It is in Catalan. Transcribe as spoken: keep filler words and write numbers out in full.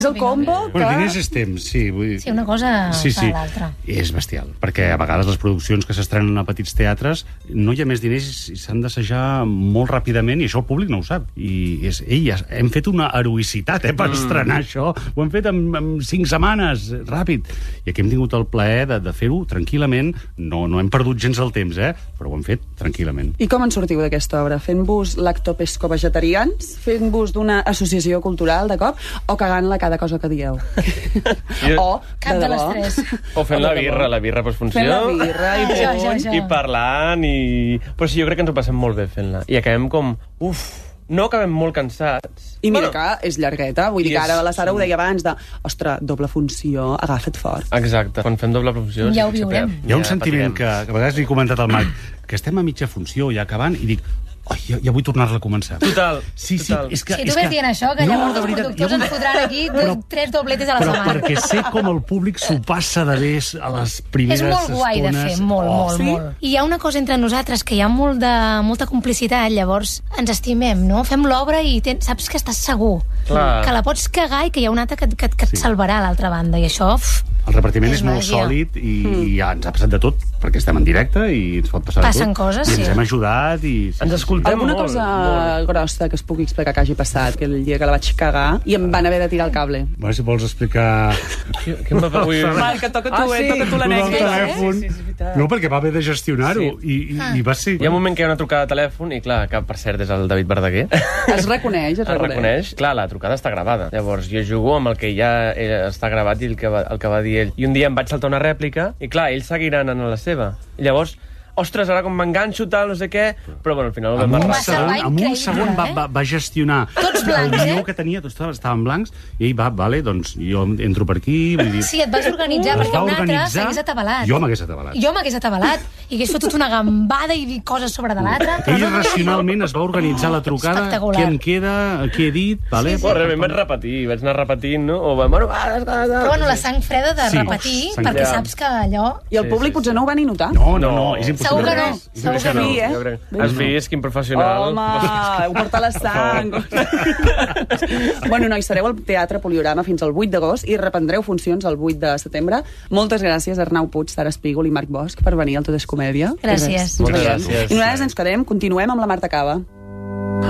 És el combo que... Bueno, diners és temps, sí. Vull dir... Sí, una cosa sí, sí. fa l'altra. És bestial, perquè a vegades les produccions que s'estrenen a petits teatres no hi ha més diners i s'han d'assajar molt ràpidament i això el públic no ho sap. I és, ei, hem fet una heroïcitat eh, per mm. estrenar això. Ho hem fet en, en cinc setmanes, ràpid. I aquí hem tingut el plaer de, de fer-ho tranquil·lament. No, no hem perdut gens el temps, eh, però ho hem fet tranquil·lament. I com en sortiu d'aquesta obra? Fent-vos lactopesco-vegetarians? Fent-vos d'una associació cultural, de cop? O cagant-la cada cosa que dieu? O, cap de, de les tres. O fent o la birra, la birra postfunció. Fent la birra i ja, ja, ja. I parlant i... Però sí, jo crec que ens ho passem molt bé fent-la. I acabem com... Uf, no acabem molt cansats. I mira bueno, que és llargueta. Vull dir que ara la Sara ho deia abans de... Ostres, doble funció, agafa't fort. Exacte. Quan fem doble funció... Ja ho viurem. Hi ha un ja sentiment que, que a vegades li he comentat al Marc, que estem a mitja funció ja acabant i dic... Oh, ja, ja vull tornar-la a començar. Total, sí, sí, total. És que, si tu és ves que... dient això, que no, llavors els veritat, productors ens fotran aquí però, tres dobletes a la però setmana. perquè sé com el públic s'ho passa de bé a les primeres És molt guai estones. de fer, molt, oh, molt, sí? molt. I hi ha una cosa entre nosaltres, que hi ha molt de, molta complicitat, llavors ens estimem, no? Fem l'obra i ten, saps que estàs segur, Clar. que la pots cagar i que hi ha una altra que, que, que et Sí. salvarà a l'altra banda, i això... Uf, el repartiment és, és és molt màgia. sòlid i, mm. i ja ens ha passat de tot, perquè estem en directe i ens pot passar Passen de tot. coses, I sí. ens hem ajudat i... Sí, Ens escoltem Alguna molt. cosa molt. grossa que es pugui explicar que hagi passat, que el dia que la vaig cagar i em van haver de tirar el cable. Bueno, si vols explicar... Què, què em va fer avui? Marc, que toca tu, Ah, eh? sí? Toca tu el l'anècdota, eh? telèfon. Sí, sí, és veritat. No, perquè va haver de gestionar-ho. Sí. I, i, Ah. i va ser... Hi ha un moment que hi ha una trucada de telèfon i, clar, que per cert és el David Verdaguer. Es reconeix, es Es reconeix. reconeix. Clar, la trucada està gravada. Llavors, jo jugo amb el que ja eh, està gravat i el que, va, el que va dir ell. I un dia em vaig saltar una rèplica i, clar, ells seguiran en la seva. I llavors, ostres, ara com m'enganxo, tal, no sé què... Però, bueno, al final ho En vam un, Va arreglar. salvar segon, en un increïble, segon va, eh? va, va gestionar Tots blancs, el guió eh? que tenia, tots estaven, estaven blancs, i ell va, vale, doncs jo entro per aquí... Vull dir, Sí, et vas organitzar, es perquè va un altre organitzar, s'hagués atabalat. Jo m'hagués atabalat. Jo m'hagués atabalat, i hagués fotut una gambada i coses sobre de l'altre. però Ell no, no, no, racionalment es va organitzar la trucada, Espectacular. què em queda, què he dit, vale? Sí, sí. Bueno, realment vaig repetir, vaig anar repetint, no? O va, bueno, va, va, va, va. Però bueno, la sang freda de Sí, repetir, sang perquè freda. saps que allò... I el Sí, públic sí, potser sí. no ho va ni notar. No, no, no, és impossible. Segur que no. És Segur que impossible. no. Eh? Jo crec. Has vist quin professional? Home, heu portat la sang. Bueno, nois, sereu al Teatre Poliorama fins al vuit d'agost i reprendreu funcions el vuit de setembre. Moltes gràcies, Arnau Puig, Sara Espígol i Marc Bosch, per venir al Tot és Comèdia. Gràcies. Ens Moltes veiem. gràcies. I nosaltres ens quedem, continuem amb la Marta Cava.